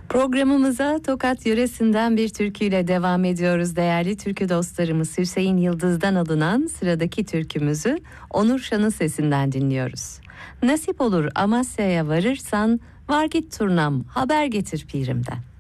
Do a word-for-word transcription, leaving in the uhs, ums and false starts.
Programımıza Tokat yöresinden bir türküyle devam ediyoruz değerli türkü dostlarımız. Hüseyin Yıldız'dan alınan sıradaki türkümüzü Onur Şan'ın sesinden dinliyoruz. Nasip olur Amasya'ya varırsan, var git turnam haber getir pirimden.